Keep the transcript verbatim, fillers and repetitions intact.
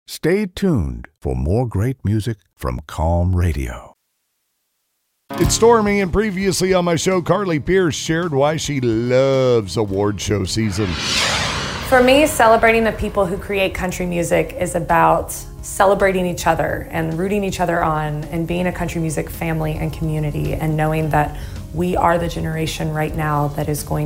Stay tuned for more great music from Calm Radio. It's Stormy, and previously on my show, Carly Pearce shared why she loves award show season. For me, celebrating the people who create country music is about celebrating each other and rooting each other on and being a country music family and community and knowing that we are the generation right now that is going